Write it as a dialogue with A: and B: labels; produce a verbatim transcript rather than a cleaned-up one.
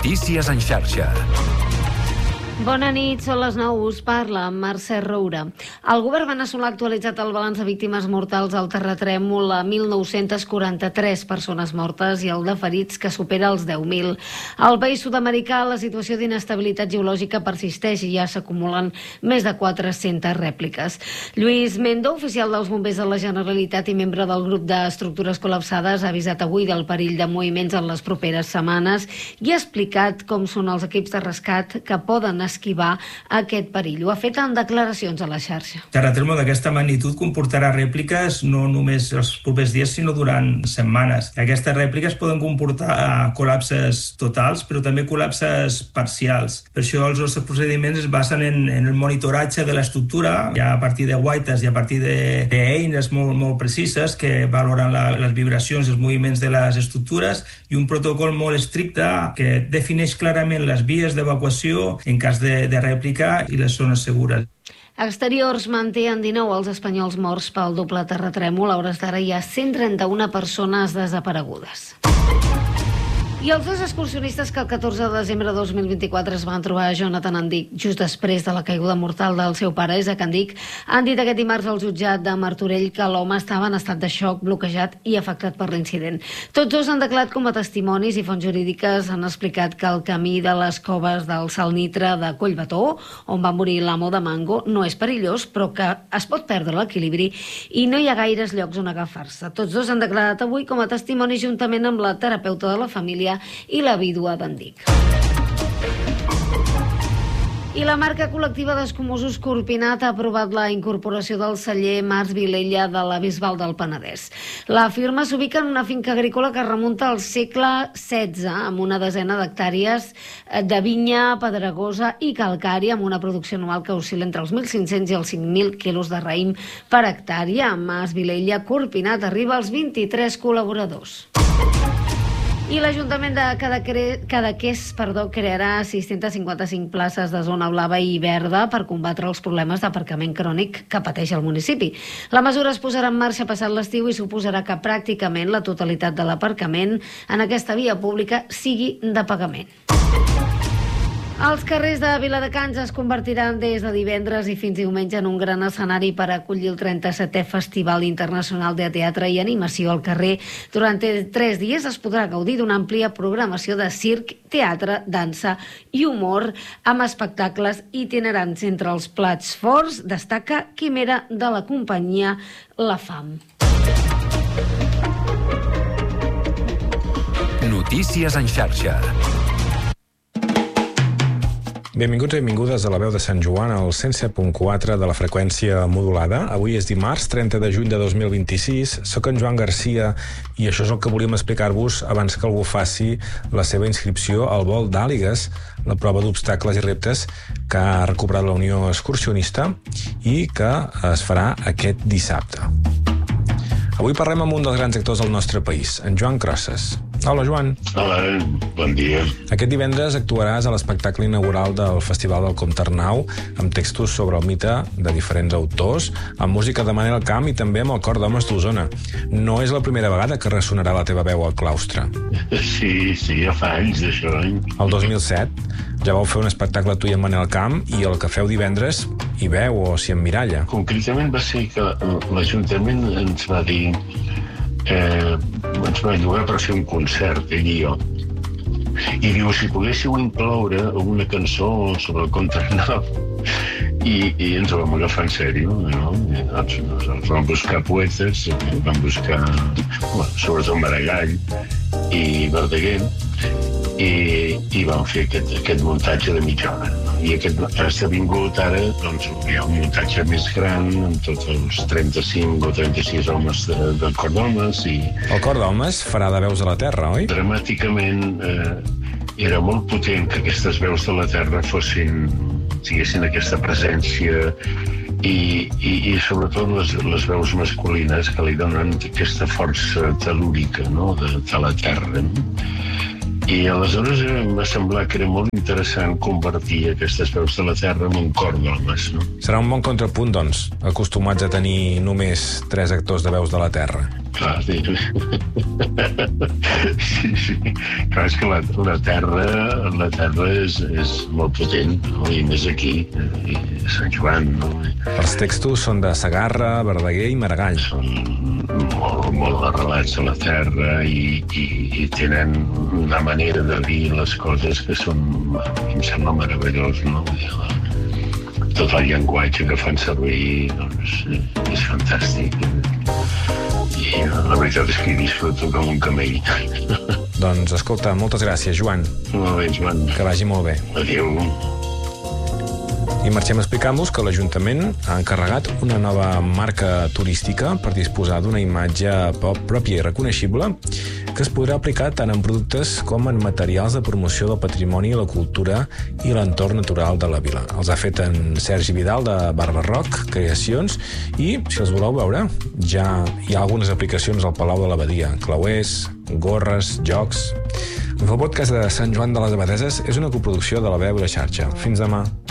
A: Notícies en xarxa.
B: Bona nit, són les nou, us parla Mercè Roura. El govern veneçolà ha actualitzat el balanç de víctimes mortals al terratrèmol a mil nou-cents quaranta-tres persones mortes i el de ferits, que supera els deu mil. Al país sud-americà la situació d'inestabilitat geològica persisteix i ja s'acumulen més de quatre-centes rèpliques. Lluís Mendo, oficial dels bombers de la Generalitat i membre del grup d'estructures col·lapsades, ha avisat avui del perill de moviments en les properes setmanes i ha explicat com són els equips de rescat que poden esquivar aquest perill. Ho ha fet en declaracions a la xarxa.
C: Terratrèmol d'aquesta magnitud comportarà rèpliques no només els propers dies, sinó durant setmanes. Aquestes rèpliques poden comportar col·lapses totals, però també col·lapses parcials. Per això els nostres procediments es basen en, en el monitoratge de l'estructura, ja a partir de guaites i a partir d'eines molt, molt precises que valoren la, les vibracions i els moviments de les estructures i un protocol molt estricte que defineix clarament les vies d'evacuació en cas de, de rèplica i les zones segures.
B: Exteriors manté en dinou els espanyols morts pel doble terratrèmol. A hores d'ara hi ha cent trenta-una persones desaparegudes. I els dos excursionistes que el catorze de desembre de dos mil vint-i-quatre es van trobar a Jonathan Andic just després de la caiguda mortal del seu pare, Isaac Andic, han dit aquest dimarts al jutjat de Martorell que l'home estava en estat de xoc, bloquejat i afectat per l'incident. Tots dos han declarat com a testimonis i fonts jurídiques han explicat que el camí de les coves del Salnitre de Collbató, on va morir l'amo de Mango, no és perillós, però que es pot perdre l'equilibri i no hi ha gaires llocs on agafar-se. Tots dos han declarat avui com a testimonis juntament amb la terapeuta de la família i la vídua d'Andic. I la marca col·lectiva d'escumosos Corpinat ha aprovat la incorporació del celler Mas Vilella de la Bisbal del Penedès. La firma s'ubica en una finca agrícola que remunta al segle setze, amb una desena d'hectàrees de vinya pedregosa i calcària, amb una producció anual que oscil·la entre els mil cinc-cents i els cinc mil quilos de raïm per hectàrea. Mas Vilella Corpinat arriba als vint-i-tres col·laboradors. I l'Ajuntament de Cadaqués perdó, crearà sis-centes cinquanta-cinc places de zona blava i verda per combatre els problemes d'aparcament crònic que pateix el municipi. La mesura es posarà en marxa passat l'estiu i suposarà que pràcticament la totalitat de l'aparcament en aquesta via pública sigui de pagament. Els carrers de Viladecans es convertiran des de divendres i fins diumenge en un gran escenari per acollir el trenta-setè Festival Internacional de Teatre i Animació al carrer. Durant tres dies es podrà gaudir d'una àmplia programació de circ, teatre, dansa i humor amb espectacles itinerants. Entre els plats forts destaca Quimera de la companyia La Fam.
A: Notícies en xarxa.
D: Benvinguts i benvingudes a la veu de Sant Joan al cent set punt quatre de la freqüència modulada. Avui és dimarts, trenta de juny de dos mil vint-i-sis. Soc en Joan Garcia i això és el que volíem explicar-vos abans que algú faci la seva inscripció al vol d'Àligues, la prova d'obstacles i reptes que ha recuperat la Unió Excursionista i que es farà aquest dissabte. Avui parlem amb un dels grans actors del nostre país, en Joan Crosses. Hola, Joan.
E: Hola, bon dia.
D: Aquest divendres actuaràs a l'espectacle inaugural del Festival del Comte Arnau amb textos sobre el mite de diferents autors, amb música de Manel Camp i també amb el Cor d'Homes d'Osona. No és la primera vegada que ressonarà la teva veu al claustre.
E: Sí, sí, ja fa anys d'això, eh?
D: El dos mil set ja vau fer un espectacle tu i amb Manel Camp i el que feu divendres hi veu o s'hi emmiralla.
E: Concretament va ser que l'Ajuntament ens va dir eh, ens va llogar per fer un concert, ell i jo. I diu, si poguéssiu incloure alguna cançó sobre el Comte Arnau. I, i ens ho vam agafar en sèrio, no? I, doncs, doncs, vam buscar poetes, vam buscar, bueno, sobretot Maragall i Verdaguer, i, i vam fer aquest, aquest muntatge de mitja hora. I aquest ha esdevingut ara, doncs, hi ha un muntatge més gran, amb tots els trenta-cinc o trenta-sis homes de, del Cor d'Homes. I...
D: El Cor d'Homes farà de veus de la terra, oi?
E: Dramàticament eh, era molt potent que aquestes veus de la terra fossin, tinguessin aquesta presència i, i, i sobretot les, les veus masculines que li donen aquesta força telúrica, no?, de, de la terra. No? I aleshores em va semblar que era molt interessant convertir aquestes veus de la terra en un cor d'homes, no?
D: Serà un bon contrapunt, doncs, acostumats a tenir només tres actors de veus de la terra.
E: Clar, sí. Sí, sí. Clar, és que la, la terra, la terra és, és molt potent, no? I més aquí, a Sant Joan, no?
D: Els textos són de Segarra, Verdaguer i Maragall.
E: Són molt, molt arrelats a la terra i, i, i tenen una manera de dir les coses que són, em sembla meravellós, no? Tot el llenguatge que fan servir, doncs, és fantàstic. I la veritat és que hi disfruto com un camell.
D: Doncs escolta, moltes gràcies, Joan.
E: Molt bé, Joan.
D: Que vagi molt bé.
E: Adéu.
D: I marxem explicant-vos que l'Ajuntament ha encarregat una nova marca turística per disposar d'una imatge pròpia i reconeixible que es podrà aplicar tant en productes com en materials de promoció del patrimoni, la cultura i l'entorn natural de la vila. Els ha fet en Sergi Vidal de Barbarroc Creacions i, si els voleu veure, ja hi ha algunes aplicacions al Palau de l'Abadia, clauers, gorres, jocs. El podcast de Sant Joan de les Abadeses és una coproducció de La Veu i la Xarxa. Fins demà.